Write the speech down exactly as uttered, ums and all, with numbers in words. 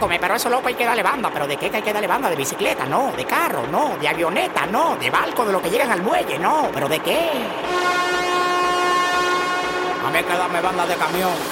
come, pero eso loco hay que darle banda. ¿Pero de qué que hay que darle banda? ¿De bicicleta? No. ¿De carro? No. ¿De avioneta? No. ¿De barco? ¿De lo que llegan al muelle? No. ¿Pero de qué? A mí hay que darme banda de camión.